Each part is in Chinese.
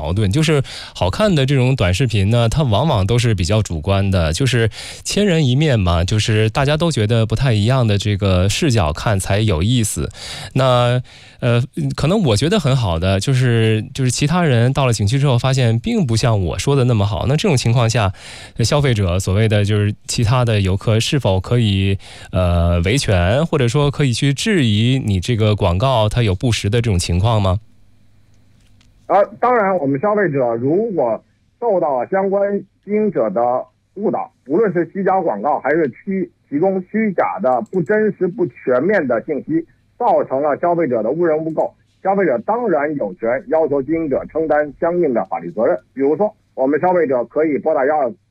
矛盾，就是好看的这种短视频呢，它往往都是比较主观的，就是千人一面嘛，就是大家都觉得不太一样的这个视角看才有意思。那可能我觉得很好的就是其他人到了景区之后发现并不像我说的那么好，那这种情况下，消费者所谓的就是其他的游客是否可以维权，或者说可以去质疑你这个广告它有不实的这种情况吗？ 当然，我们消费者如果受到相关经营者的误导，无论是虚假广告还是提供虚假的不真实不全面的信息，造成了消费者的误认误购，消费者当然有权要求经营者承担相应的法律责任。比如说，我们消费者可以拨打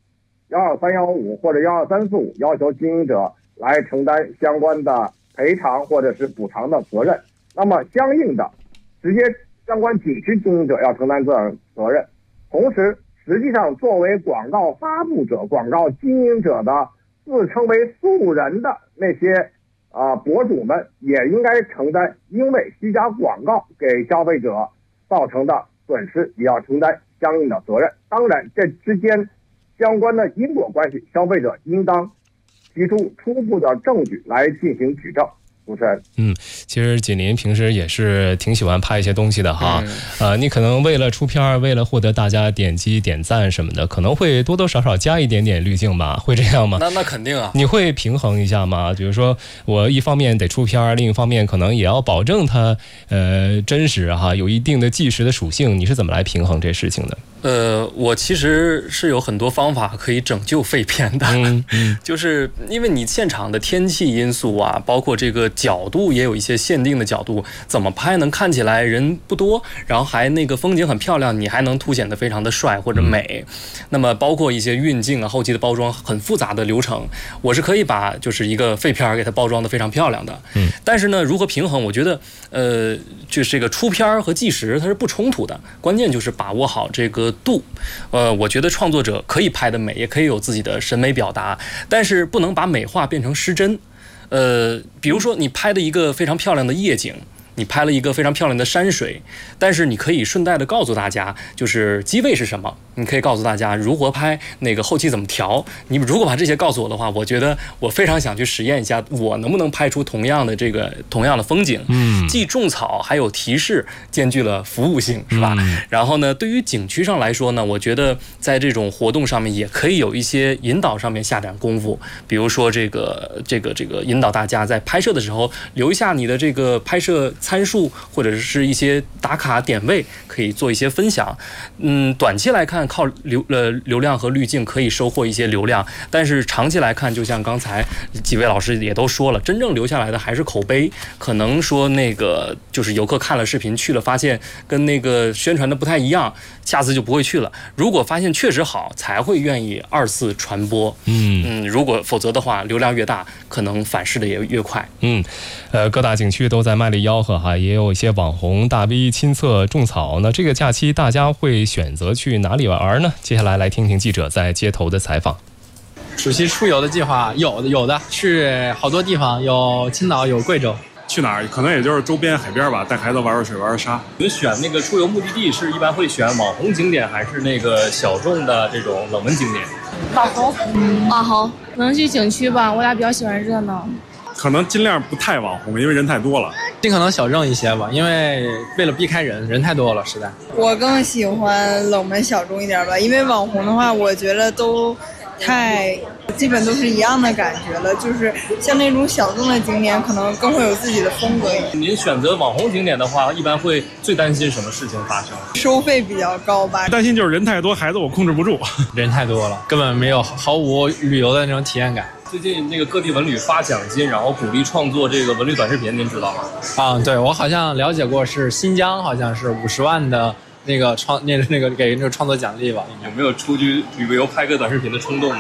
12315或者12345，要求经营者来承担相关的赔偿或者是补偿的责任。那么相应的，直接相关景区经营者要承担责任。同时，实际上作为广告发布者、广告经营者的自称为素人的那些博主们，也应该承担因为虚假广告给消费者造成的损失，也要承担相应的责任。当然，这之间相关的因果关系，消费者应当提出初步的证据来进行举证。主持人， 其实锦麟平时也是挺喜欢拍一些东西的哈，你可能为了出片，为了获得大家点击点赞什么的，可能会多多少少加一点点滤镜吧，会这样吗？ 那肯定啊。 你会平衡一下吗？比如说我一方面得出片，另一方面可能也要保证它真实哈，有一定的纪实的属性，你是怎么来平衡这事情的？ 我其实是有很多方法可以拯救废片的，就是因为你现场的天气因素啊，包括这个角度也有一些限定的角度，怎么拍能看起来人不多，然后还那个风景很漂亮，你还能凸显得非常的帅或者美。那么包括一些运镜啊，后期的包装很复杂的流程，我是可以把就是一个废片给它包装得非常漂亮的。但是呢，如何平衡，我觉得就是这个出片和纪实它是不冲突的，关键就是把握好这个度。我觉得创作者可以拍得美，也可以有自己的审美表达，但是不能把美化变成失真。比如说你拍的一个非常漂亮的夜景，你拍了一个非常漂亮的山水，但是你可以顺带的告诉大家，就是机位是什么，你可以告诉大家如何拍，那个后期怎么调。你如果把这些告诉我的话，我觉得我非常想去实验一下，我能不能拍出同样的风景，既种草还有提示，兼具了服务性，是吧？然后呢，对于景区上来说呢，我觉得在这种活动上面也可以有一些引导上面下点功夫，比如说这个引导大家在拍摄的时候留一下你的这个拍摄参数，或者是一些打卡点位，可以做一些分享。短期来看靠流量和滤镜可以收获一些流量，但是长期来看，就像刚才几位老师也都说了，真正留下来的还是口碑。可能说那个就是游客看了视频去了，发现跟那个宣传的不太一样，下次就不会去了。如果发现确实好，才会愿意二次传播。如果否则的话，流量越大，可能反噬的也越快。 各大景区都在卖力吆喝哈，也有一些网红大 V 亲测种草呢。这个假期大家会选择去哪里玩呢？接下来来听听记者在街头的采访。 暑期出游的计划有的，去好多地方，有青岛，有贵州。 去哪儿？可能也就是周边海边吧，带孩子玩水玩沙。 你们选那个出游目的地是一般会选网红景点，还是那个小众的这种冷门景点？ 网红，可能去景区吧，我俩比较喜欢热闹。 可能尽量不太网红，因为人太多了。 尽可能小众一些吧，因为为了避开人太多了，实在。 我更喜欢冷门小众一点吧，因为网红的话，我觉得都基本都是一样的感觉了，就是像那种小众的景点，可能更会有自己的风格。 您选择网红景点的话，一般会最担心什么事情发生？ 收费比较高吧。 担心就是人太多，孩子我控制不住。 人太多了，根本没有毫无旅游的那种体验感。 最近那个各地文旅发奖金，然后鼓励创作这个文旅短视频，您知道吗？ 对，我好像了解过，是新疆好像是50万的那个给那个创作奖励吧。 有没有出去旅游拍个短视频的冲动呢？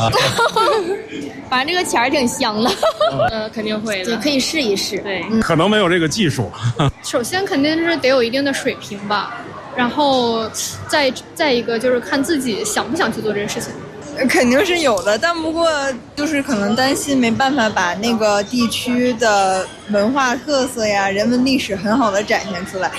反正这个钱儿挺香的。 肯定会的， 也可以试一试。 对， 可能没有这个技术。 首先肯定是得有一定的水平吧，然后再一个就是看自己想不想去做这件事情。 肯定是有的，但不过就是可能担心没办法把那个地区的文化特色呀、人文历史很好的展现出来。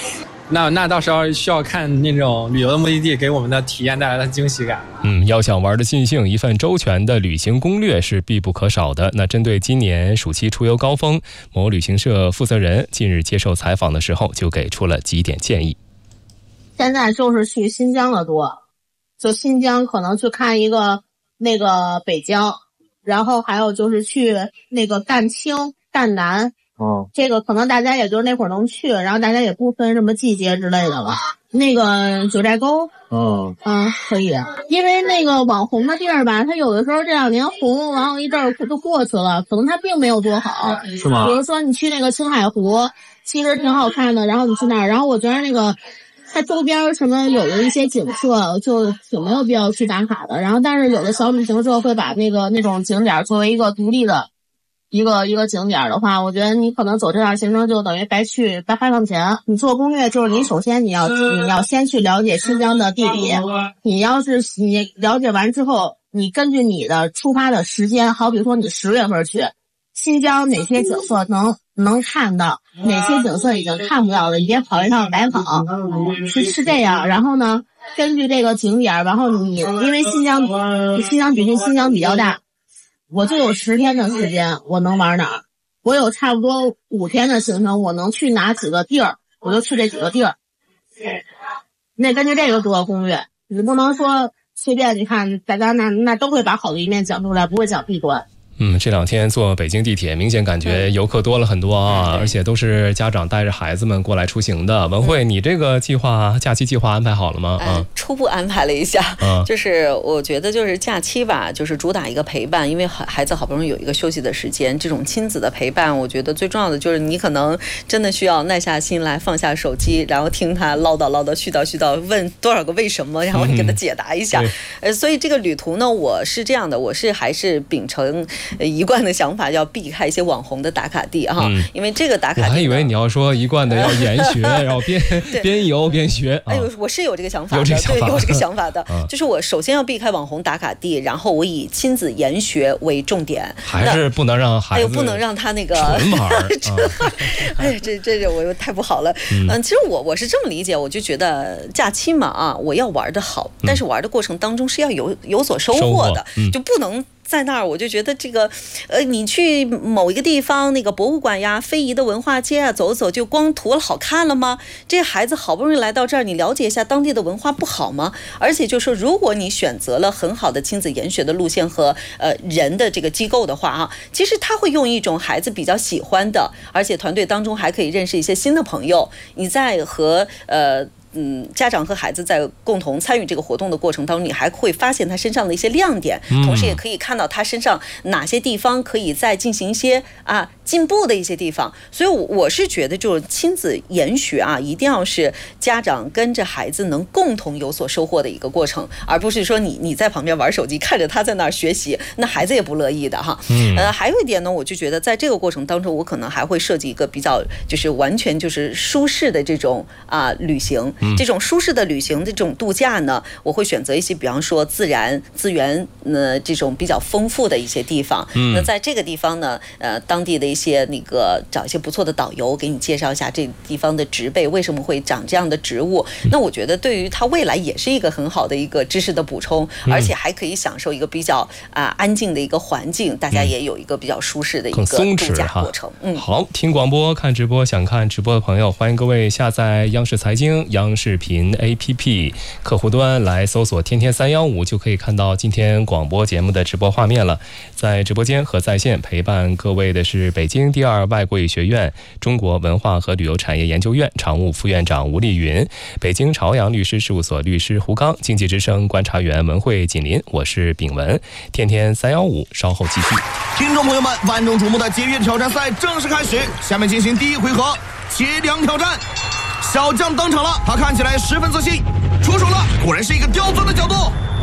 那到时候需要看那种旅游的目的地给我们的体验带来的惊喜感。 要想玩得尽兴，一份周全的旅行攻略是必不可少的。那针对今年暑期出游高峰，某旅行社负责人近日接受采访的时候就给出了几点建议。 现在就是去新疆的多，就新疆可能去看一个那个北疆，然后还有就是去那个赣青、赣南。这个可能大家也就是那会儿能去，然后大家也不分什么季节之类的了。那个九寨沟，可以，因为那个网红的地儿吧，它有的时候这2年红，然后一阵儿就过去了，可能它并没有多好， 是吗？ 比如说你去那个青海湖，其实挺好看的，然后你去那儿，然后我觉得那个它周边什么有的一些景色就挺没有必要去打卡的，然后但是有的小旅行社会把那种景点作为一个独立的一个景点的话，我觉得你可能走这段行程就等于白花趟钱。你做攻略就是你首先你要先去了解新疆的地理，你了解完之后，你根据你的出发的时间，好比说你10月份去新疆，哪些景色能看到，哪些景色已经看不到了，你别跑一趟白跑，是这样。然后呢，根据这个景点，然后你因为新疆比较大。我就有10天的时间，我能玩哪儿？我有差不多5天的行程，我能去哪几个地儿，我就去这几个地儿。那根据这个做攻略，你不能说随便，你看大家那都会把好的一面讲出来，不会讲弊端。 这2天坐北京地铁，明显感觉游客多了很多啊，而且都是家长带着孩子们过来出行的。文慧，你这个假期计划安排好了吗？ 初步安排了一下，就是我觉得就是假期吧，就是主打一个陪伴，因为孩子好不容易有一个休息的时间，这种亲子的陪伴，我觉得最重要的就是你可能真的需要耐下心来，放下手机，然后听他唠叨唠叨、絮叨，问多少个为什么，然后你给他解答一下。所以这个旅途呢，我是这样的，我是还是秉承一贯的想法，要避开一些网红的打卡地哈，因为这个打卡地，我还以为你要说一贯的要研学，然后边游边学。 我是有这个想法的，有这个想法的，就是我首先要避开网红打卡地，然后我以亲子研学为重点， 还是不能让孩子， 不能让他那个纯玩。 哎呀，这我又太不好了。其实我是这么理解，我就觉得假期嘛我要玩得好，但是玩的过程当中是要有所收获的，就不能在那儿我就觉得这个你去某一个地方那个博物馆呀、非遗的文化街啊走走，就光图了好看了吗？这孩子好不容易来到这儿，你了解一下当地的文化不好吗？而且就是说，如果你选择了很好的亲子研学的路线和人的这个机构的话其实他会用一种孩子比较喜欢的，而且团队当中还可以认识一些新的朋友。你在和家长和孩子在共同参与这个活动的过程当中，你还会发现他身上的一些亮点，同时也可以看到他身上哪些地方可以再进行一些进步的一些地方。所以我是觉得就是亲子研学一定要是家长跟着孩子能共同有所收获的一个过程，而不是说你在旁边玩手机看着他在那儿学习，那孩子也不乐意的哈。还有一点呢，我就觉得在这个过程当中，我可能还会设计一个比较就是完全就是舒适的这种旅行。这种舒适的旅行的这种度假呢，我会选择一些比方说自然资源这种比较丰富的一些地方。那在这个地方呢当地的一些那个找一些不错的导游给你介绍一下这地方的植被为什么会长这样的植物。那我觉得对于他未来也是一个很好的一个知识的补充，而且还可以享受一个比较安静的一个环境，大家也有一个比较舒适的一个度假过程。 好，听广播看直播，想看直播的朋友，欢迎各位下载央视财经视频 APP 客户端来搜索天天315，就可以看到今天广播节目的直播画面了。在直播间和在线陪伴各位的是北京第2外国语学院中国文化和旅游产业研究院常务副院长吴丽云，北京朝阳律师事务所律师胡刚，经济之声观察员文慧锦林，我是炳文。天天315稍后继续。 听众朋友们，万众瞩目的节约挑战赛正式开始，下面进行第1回合切梁挑战。小将登场了，他看起来十分自信，出手了，果然是一个刁钻的角度。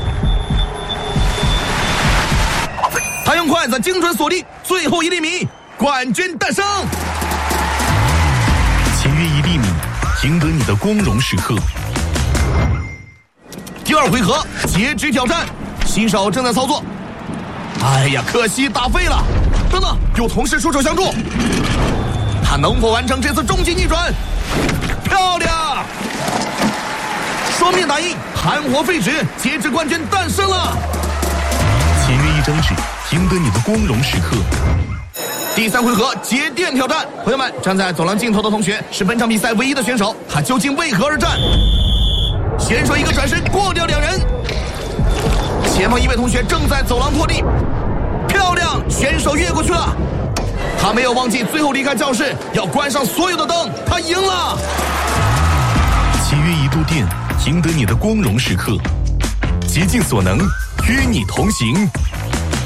他用筷子精准锁定最后1厘米，冠军诞生。 节约1厘米，赢得你的光荣时刻。 第2回合截肢挑战，新手正在操作。哎呀，可惜打废了。等等，有同事出手相助，他能否完成这次终极逆转？漂亮！ 双面打印，含火废纸，截止冠军诞生了。 签约一张纸，赢得你的光荣时刻。 第3回合节电挑战，朋友们，站在走廊尽头的同学是本场比赛唯一的选手，他究竟为何而战？选手一个转身过掉2人，前方一位同学正在走廊拖地，漂亮，选手越过去了。他没有忘记最后离开教室要关上所有的灯，他赢了。 签约1度电，赢得你的光荣时刻，竭尽所能与你同行。